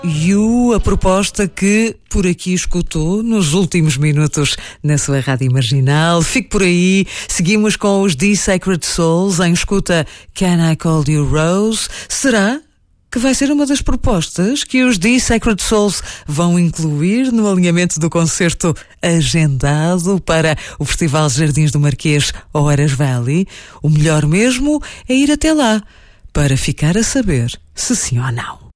You, a proposta que por aqui escutou nos últimos minutos na sua rádio marginal. Fique por aí. Seguimos com os The Sacred Souls em escuta Can I Call You Rose? Será que vai ser uma das propostas que os The Sacred Souls vão incluir no alinhamento do concerto agendado para o Festival Jardins do Marquês Oeiras Valley? O melhor mesmo é ir até lá para ficar a saber se sim ou não.